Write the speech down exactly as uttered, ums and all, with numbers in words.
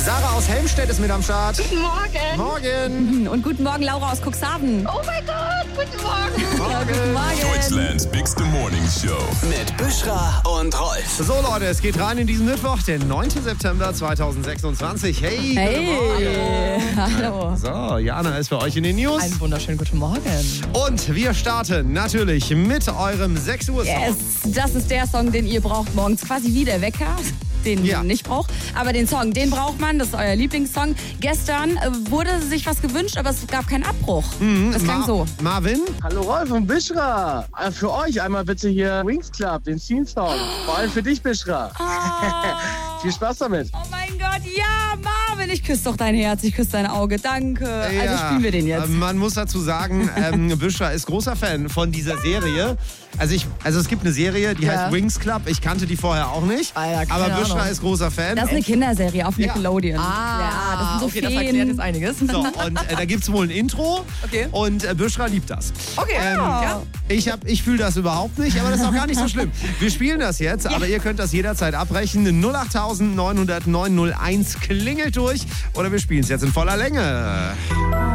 Sarah aus Helmstedt ist mit am Start. Guten Morgen. Morgen. Und guten Morgen, Laura aus Cuxhaven. Oh mein Gott, guten Morgen. Morgen. Guten Morgen. Deutschlands Big Morning Show. Mit Buschra und Rolf. So Leute, es geht rein in diesen Mittwoch, den neunten September zweitausendsechsundzwanzig. Hey, Hey. Hallo. So, Jana ist für euch in den News. Einen wunderschönen guten Morgen. Und wir starten natürlich mit eurem sechs Uhr Song. Yes, das ist der Song, den ihr braucht morgens. Quasi wie der Wecker, den Ja. man nicht braucht. Aber den Song, den braucht man. Das ist euer Lieblingssong. Gestern äh, wurde sich was gewünscht, aber es gab keinen Abbruch. Das klang Ma- so. Marvin? Hallo Rolf und Buschra. Äh, Für euch einmal bitte hier Wings Club, den Scene-Song. Vor allem für dich, Buschra. Viel Spaß damit. Oh mein Gott, ja, Marvin, ich küsse doch dein Herz, ich küsse dein Auge, danke. Also Ja, spielen wir den jetzt. äh, Man muss dazu sagen, ähm, Büschra ist großer Fan von dieser Serie. Also, ich, also es gibt eine Serie, die Ja. heißt Wings Club. Ich kannte die vorher auch nicht. Ah ja, keine aber Büschra Ahnung. ist großer Fan. Das ist eine Kinderserie auf Ja. Nickelodeon. Ah, ja, das sind so okay, das Feen. erklärt jetzt einiges. So, und äh, da gibt es wohl ein Intro. Okay. Und äh, Büschra liebt das. Okay, Ähm, ja. Ich, hab- ich fühle das überhaupt nicht, aber das ist auch gar nicht so schlimm. Wir spielen das jetzt, aber ihr könnt das jederzeit abbrechen. null acht neun null null neun null eins klingelt durch oder wir spielen es jetzt in voller Länge.